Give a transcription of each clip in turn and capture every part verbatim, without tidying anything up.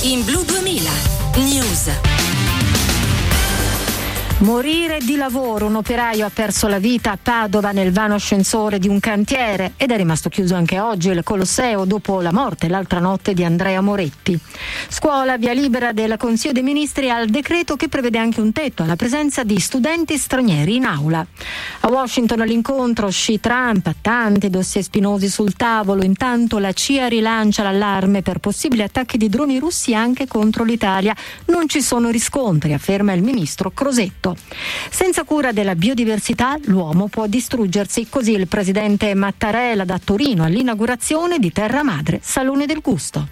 in Blu duemila News. Morire di lavoro, un operaio ha perso la vita a Padova nel vano ascensore di un cantiere ed è rimasto chiuso anche oggi il Colosseo dopo la morte l'altra notte di Andrea Moretti. Scuola, via libera del Consiglio dei Ministri al decreto che prevede anche un tetto alla presenza di studenti stranieri in aula. A Washington all'incontro Xi-Trump, tanti dossier spinosi sul tavolo, intanto la C I A rilancia l'allarme per possibili attacchi di droni russi anche contro l'Italia. Non ci sono riscontri, afferma il ministro Crosetto. Senza cura della biodiversità l'uomo può distruggersi, così il presidente Mattarella da Torino all'inaugurazione di Terra Madre, Salone del Gusto.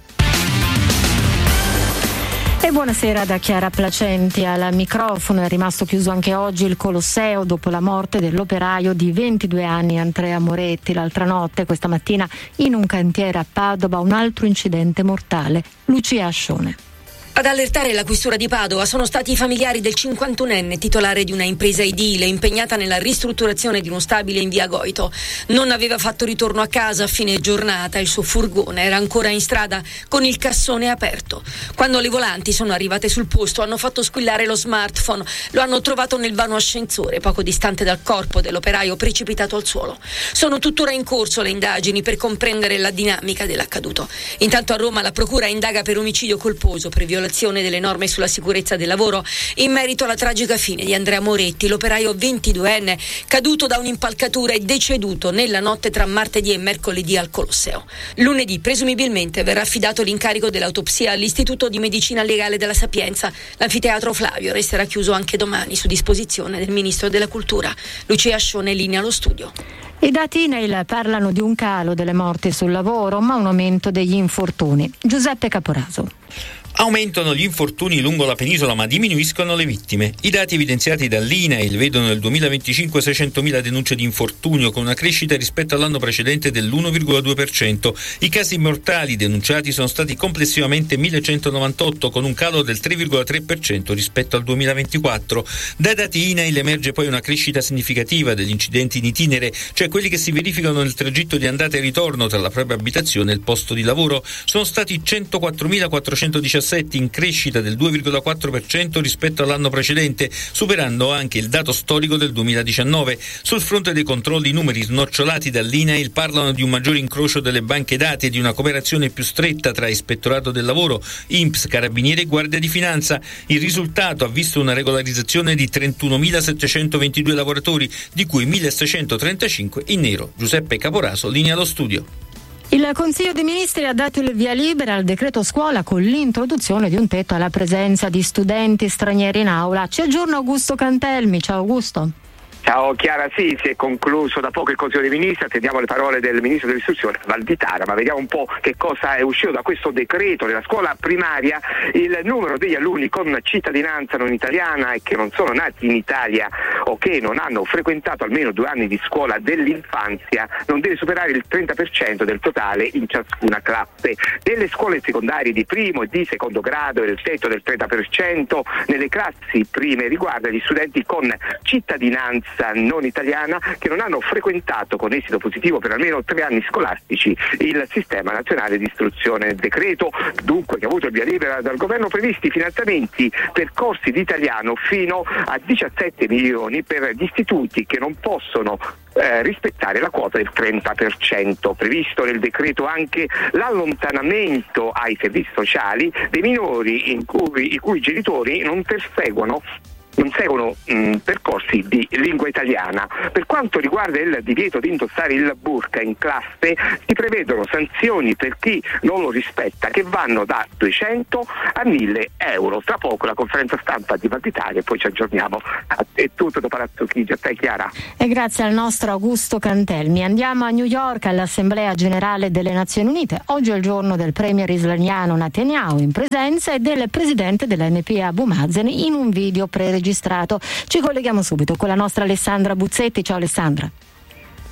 E buonasera da Chiara Placenti al microfono. È rimasto chiuso anche oggi il Colosseo dopo la morte dell'operaio di ventidue anni Andrea Moretti l'altra notte. Questa mattina in un cantiere a Padova un altro incidente mortale. Lucia Ascione. Ad allertare la questura di Padova sono stati i familiari del cinquantunenne titolare di una impresa edile impegnata nella ristrutturazione di uno stabile in via Goito. Non aveva fatto ritorno a casa a fine giornata, il suo furgone era ancora in strada con il cassone aperto. Quando le volanti sono arrivate sul posto hanno fatto squillare lo smartphone, lo hanno trovato nel vano ascensore poco distante dal corpo dell'operaio precipitato al suolo. Sono tuttora in corso le indagini per comprendere la dinamica dell'accaduto. Intanto a Roma la procura indaga per omicidio colposo per violazione delle norme sulla sicurezza del lavoro in merito alla tragica fine di Andrea Moretti, l'operaio ventiduenne caduto da un'impalcatura e deceduto nella notte tra martedì e mercoledì al Colosseo. Lunedì presumibilmente verrà affidato l'incarico dell'autopsia all'Istituto di Medicina Legale della Sapienza. L'anfiteatro Flavio resterà chiuso anche domani su disposizione del Ministro della Cultura. Lucia Ascione, linea allo studio. I dati I N A I L parlano di un calo delle morti sul lavoro, ma un aumento degli infortuni. Giuseppe Caporaso. Aumentano gli infortuni lungo la penisola ma diminuiscono le vittime. I dati evidenziati dall'I N A I L vedono nel duemilaventicinque seicentomila denunce di infortunio con una crescita rispetto all'anno precedente dell'uno virgola due per cento. I casi mortali denunciati sono stati complessivamente millecentonovantotto con un calo del tre virgola tre per cento rispetto al duemilaventiquattro. Dai dati I N A I L emerge poi una crescita significativa degli incidenti in itinere, cioè quelli che si verificano nel tragitto di andata e ritorno tra la propria abitazione e il posto di lavoro. Sono stati centoquattromilaquattrocentodiciassette in crescita del due virgola quattro per cento rispetto all'anno precedente, superando anche il dato storico del duemiladiciannove. Sul fronte dei controlli, i numeri snocciolati dall'I N A I L parlano di un maggiore incrocio delle banche dati e di una cooperazione più stretta tra Ispettorato del Lavoro, I N P S, Carabinieri e Guardia di Finanza. Il risultato ha visto una regolarizzazione di trentunomilasettecentoventidue lavoratori, di cui milleseicentotrentacinque in nero. Giuseppe Caporaso, linea allo studio. Il Consiglio dei Ministri ha dato il via libera al decreto scuola con l'introduzione di un tetto alla presenza di studenti stranieri in aula. Ci aggiorna Augusto Cantelmi. Ciao Augusto. Ciao Chiara, sì, si è concluso da poco il Consiglio dei Ministri, attendiamo le parole del Ministro dell'Istruzione Valditara, ma vediamo un po' che cosa è uscito da questo decreto. Nella scuola primaria il numero degli alunni con cittadinanza non italiana e che non sono nati in Italia o che non hanno frequentato almeno due anni di scuola dell'infanzia non deve superare il trenta per cento del totale in ciascuna classe. Nelle scuole secondarie di primo e di secondo grado il tetto del trenta per cento, nelle classi prime riguarda gli studenti con cittadinanza non italiana che non hanno frequentato con esito positivo per almeno tre anni scolastici il sistema nazionale di istruzione. Decreto dunque che ha avuto il via libera dal governo, previsti finanziamenti per corsi di italiano fino a diciassette milioni per gli istituti che non possono Eh, rispettare la quota del trenta per cento. Previsto nel decreto anche l'allontanamento ai servizi sociali dei minori in cui, i cui genitori non perseguono non seguono mh, percorsi di lingua italiana. Per quanto riguarda il divieto di indossare il burqa in classe, si prevedono sanzioni per chi non lo rispetta che vanno da duecento a mille euro. Tra poco la conferenza stampa di Valditara e poi ci aggiorniamo. È tutto da Palazzo Chigi. A te Chiara. E grazie al nostro Augusto Cantelmi. Andiamo a New York all'Assemblea Generale delle Nazioni Unite. Oggi è il giorno del premier israeliano Netanyahu in presenza e del presidente dell'N P A Abu Mazen in un video preregistrato. Ci colleghiamo subito con la nostra Alessandra Buzzetti. Ciao Alessandra.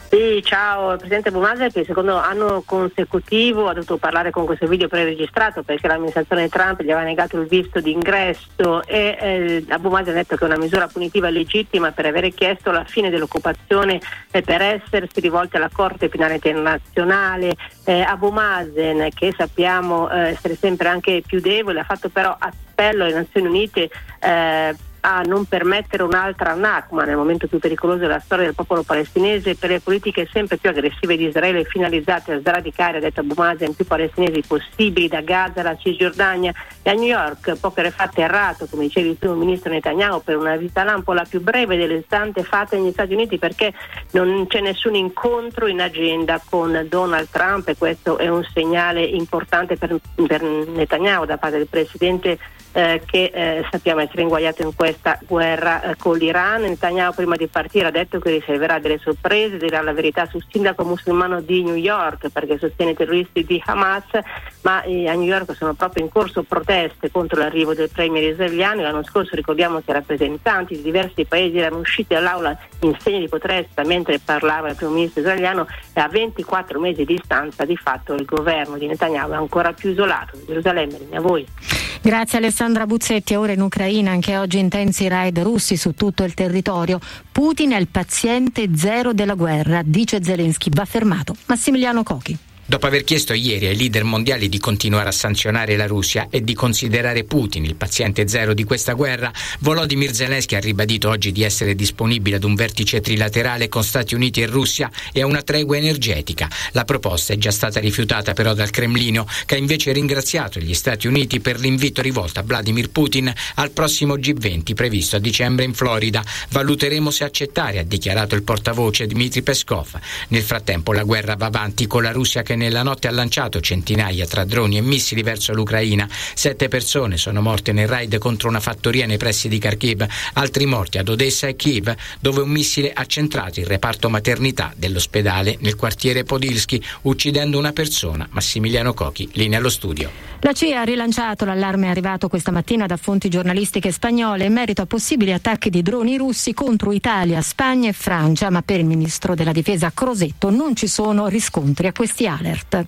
Sì, ciao, il presidente Abu Mazen che secondo anno consecutivo ha dovuto parlare con questo video preregistrato perché l'amministrazione Trump gli aveva negato il visto d'ingresso e eh, Abu Mazen ha detto che è una misura punitiva legittima per avere chiesto la fine dell'occupazione e per essersi rivolti alla Corte Penale Internazionale. Eh, Abu Mazen, che sappiamo eh, essere sempre anche più debole, ha fatto però appello alle Nazioni Unite eh, a non permettere un'altra Nakba nel momento più pericoloso della storia del popolo palestinese per le politiche sempre più aggressive di Israele finalizzate a sradicare, ha detto Abu Mazen, più palestinesi possibili da Gaza alla Cisgiordania. E a New York poche ore fa atterrato, come diceva il primo ministro Netanyahu, per una visita lampo la più breve delle tante fatte negli Stati Uniti perché non c'è nessun incontro in agenda con Donald Trump e questo è un segnale importante per, per Netanyahu da parte del presidente eh, che eh, sappiamo essere inguaiato in questa guerra eh, con l'Iran. Netanyahu prima di partire ha detto che riserverà delle sorprese, dirà la verità sul sindaco musulmano di New York perché sostiene i terroristi di Hamas, ma eh, a New York sono proprio in corso proteste contro l'arrivo del premier israeliano. L'anno scorso ricordiamo che rappresentanti di diversi paesi erano usciti dall'aula in segno di protesta mentre parlava il primo ministro israeliano e a ventiquattro mesi di distanza di fatto il governo di Netanyahu è ancora più isolato. Gerusalemme, linea a voi. Grazie Alessandra Buzzetti. Ora in Ucraina anche oggi intensi raid russi su tutto il territorio. Putin è il paziente zero della guerra, dice Zelensky, va fermato. Massimiliano Cochi. Dopo aver chiesto ieri ai leader mondiali di continuare a sanzionare la Russia e di considerare Putin il paziente zero di questa guerra, Volodymyr Zelensky ha ribadito oggi di essere disponibile ad un vertice trilaterale con Stati Uniti e Russia e a una tregua energetica. La proposta è già stata rifiutata però dal Cremlino, che ha invece ringraziato gli Stati Uniti per l'invito rivolto a Vladimir Putin al prossimo G venti previsto a dicembre in Florida. Valuteremo se accettare, ha dichiarato il portavoce Dmitry Peskov. Nel frattempo la guerra va avanti con la Russia che nella notte ha lanciato centinaia tra droni e missili verso l'Ucraina. Sette persone sono morte nel raid contro una fattoria nei pressi di Kharkiv, altri morti ad Odessa e Kiev, dove un missile ha centrato il reparto maternità dell'ospedale nel quartiere Podilsky, uccidendo una persona. Massimiliano Cochi, linea allo studio. La C I A ha rilanciato l'allarme arrivato questa mattina da fonti giornalistiche spagnole in merito a possibili attacchi di droni russi contro Italia, Spagna e Francia, ma per il ministro della difesa Crosetto non ci sono riscontri a questi alert.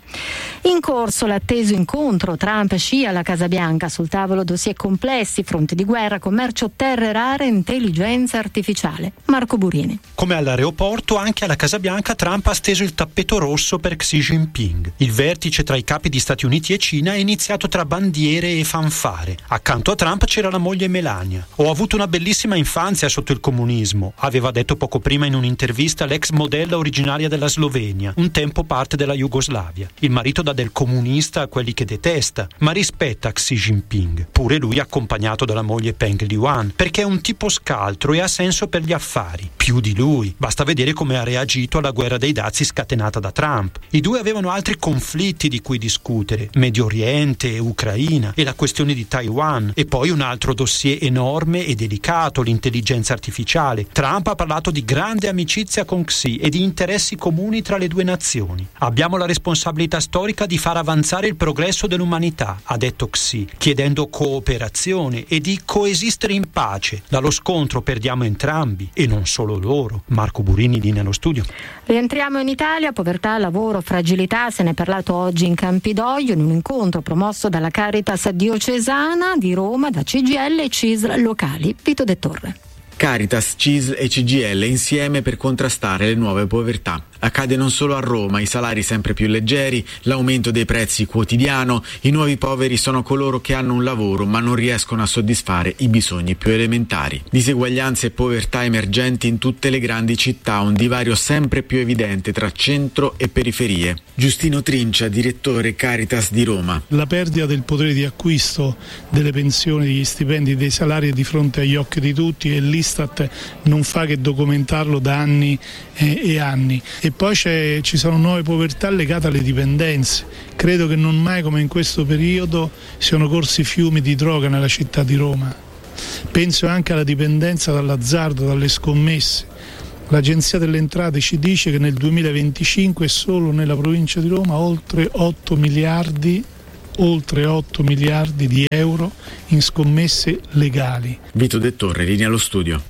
In corso l'atteso incontro Trump-Scia alla Casa Bianca, sul tavolo dossier complessi, fronte di guerra, commercio terre rare e intelligenza artificiale. Marco Burini. Come all'aeroporto, anche alla Casa Bianca Trump ha steso il tappeto rosso per Xi Jinping. Il vertice tra i capi di Stati Uniti e Cina è iniziato tra bandiere e fanfare. Accanto a Trump c'era la moglie Melania. Ho avuto una bellissima infanzia sotto il comunismo, aveva detto poco prima in un'intervista l'ex modella originaria della Slovenia, un tempo parte della Jugoslavia. Il marito dà del comunista a quelli che detesta, ma rispetta Xi Jinping, pure lui accompagnato dalla moglie Peng Liyuan, perché è un tipo scaltro e ha senso per gli affari. Più di lui, basta vedere come ha reagito alla guerra dei dazi scatenata da Trump. I due avevano altri conflitti di cui discutere, Medio Oriente e Ucraina e la questione di Taiwan, e poi un altro dossier enorme e delicato, l'intelligenza artificiale. Trump ha parlato di grande amicizia con Xi e di interessi comuni tra le due nazioni. Abbiamo la responsabilità storica di far avanzare il progresso dell'umanità, ha detto Xi, chiedendo cooperazione e di coesistere in pace. Dallo scontro perdiamo entrambi e non solo loro. Marco Burini, linea allo studio. Rientriamo in Italia, povertà, lavoro, fragilità, se ne è parlato oggi in Campidoglio in un incontro promosso dalla Caritas diocesana di Roma, da C G I L e C I S L locali. Vito De Torre. Caritas, C I S L e C G I L insieme per contrastare le nuove povertà. Accade non solo a Roma, i salari sempre più leggeri, l'aumento dei prezzi quotidiano, i nuovi poveri sono coloro che hanno un lavoro ma non riescono a soddisfare i bisogni più elementari. Diseguaglianze e povertà emergenti in tutte le grandi città, un divario sempre più evidente tra centro e periferie. Giustino Trincia, direttore Caritas di Roma. La perdita del potere di acquisto delle pensioni, degli stipendi, dei salari è di fronte agli occhi di tutti e l'Istat non fa che documentarlo da anni eh, e anni. E poi c'è, ci sono nuove povertà legate alle dipendenze. Credo che non mai come in questo periodo siano corsi fiumi di droga nella città di Roma. Penso anche alla dipendenza dall'azzardo, dalle scommesse. L'Agenzia delle Entrate ci dice che nel duemilaventicinque solo nella provincia di Roma oltre otto miliardi oltre otto miliardi di euro in scommesse legali. Vito De Torre, linea allo studio. Il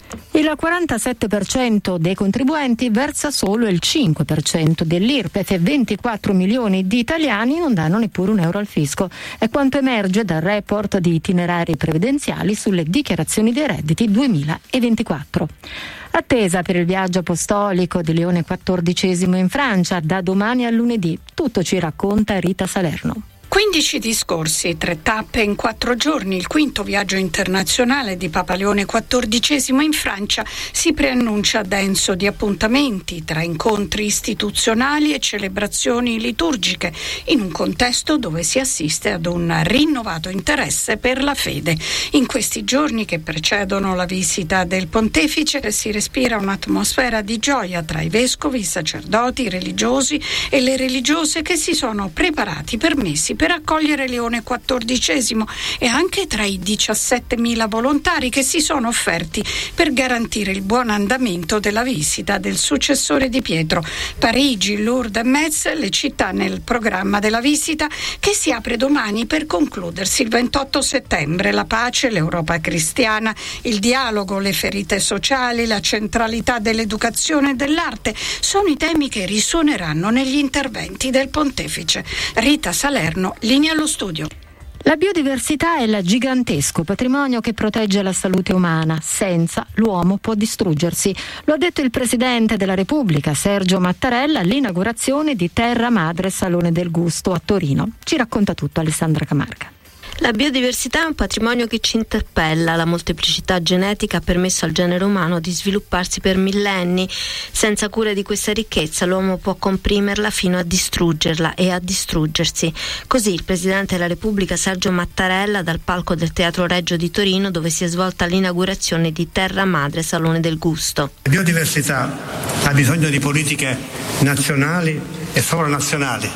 Il quarantasette per cento dei contribuenti versa solo il cinque per cento dell'I R P E F e ventiquattro milioni di italiani non danno neppure un euro al fisco. È quanto emerge dal report di itinerari previdenziali sulle dichiarazioni dei redditi duemilaventiquattro. Attesa per il viaggio apostolico di Leone quattordicesimo in Francia da domani a lunedì. Tutto ci racconta Rita Salerno. quindici discorsi, tre tappe in quattro giorni, il quinto viaggio internazionale di Papa Leone quattordicesimo in Francia si preannuncia denso di appuntamenti tra incontri istituzionali e celebrazioni liturgiche, in un contesto dove si assiste ad un rinnovato interesse per la fede. In questi giorni che precedono la visita del pontefice si respira un'atmosfera di gioia tra i vescovi, i sacerdoti, i religiosi e le religiose che si sono preparati per messi per accogliere Leone quattordicesimo e anche tra i diciassettemila volontari che si sono offerti per garantire il buon andamento della visita del successore di Pietro. Parigi, Lourdes e Metz, le città nel programma della visita che si apre domani per concludersi il ventotto settembre. La pace, l'Europa cristiana, il dialogo, le ferite sociali, la centralità dell'educazione e dell'arte sono i temi che risuoneranno negli interventi del pontefice. Rita Salerno, linea allo studio. La biodiversità è il gigantesco patrimonio che protegge la salute umana. Senza l'uomo può distruggersi. Lo ha detto il Presidente della Repubblica, Sergio Mattarella, all'inaugurazione di Terra Madre Salone del Gusto a Torino. Ci racconta tutto Alessandra Camarca. La biodiversità è un patrimonio che ci interpella. La molteplicità genetica ha permesso al genere umano di svilupparsi per millenni. Senza cura di questa ricchezza l'uomo può comprimerla fino a distruggerla e a distruggersi. Così il Presidente della Repubblica Sergio Mattarella dal palco del Teatro Regio di Torino, dove si è svolta l'inaugurazione di Terra Madre Salone del Gusto. La biodiversità ha bisogno di politiche nazionali e sovranazionali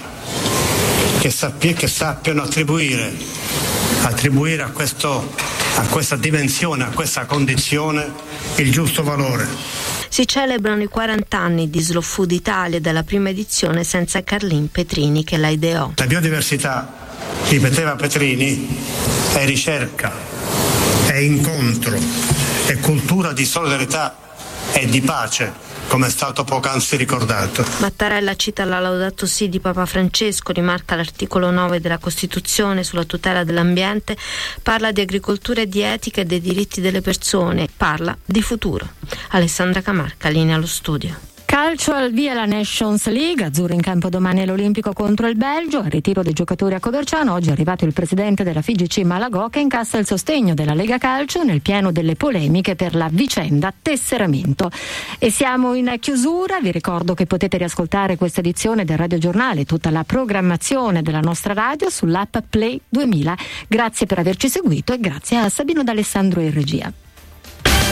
che, sappi- che sappiano attribuire attribuire a, questo, a questa dimensione, a questa condizione il giusto valore. Si celebrano i quaranta anni di Slow Food Italia della prima edizione senza Carlin Petrini che la ideò. La biodiversità, ripeteva Petrini, è ricerca, è incontro, è cultura di solidarietà e di pace, come è stato poc'anzi ricordato. Mattarella cita la Laudato Si di Papa Francesco, rimarca l'articolo nove della Costituzione sulla tutela dell'ambiente, parla di agricoltura e di etica e dei diritti delle persone, parla di futuro. Alessandra Camarca, linea allo studio. Calcio al via la Nations League, azzurro in campo domani all'Olimpico contro il Belgio, al ritiro dei giocatori a Coverciano. Oggi è arrivato il presidente della F I G C Malagò che incassa il sostegno della Lega Calcio nel pieno delle polemiche per la vicenda tesseramento. E siamo in chiusura, vi ricordo che potete riascoltare questa edizione del Radio Giornale e tutta la programmazione della nostra radio sull'app Play duemila. Grazie per averci seguito e grazie a Sabino D'Alessandro in regia.